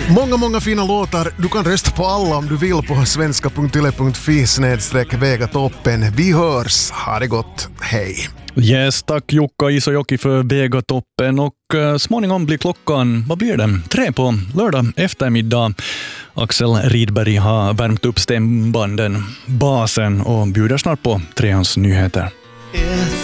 Många fina låtar. Du kan rösta på alla om du vill på svenska.yle.fi/Vegatoppen. Vi hörs. Ha det gott. Hej. Yes, tack Jukka Isojoki för Vegatoppen och småningom blir klockan, vad blir det? 3 på lördag eftermiddag. Axel Rydberg har värmt upp stämbanden, basen och bjuder snart på 3 nyheter.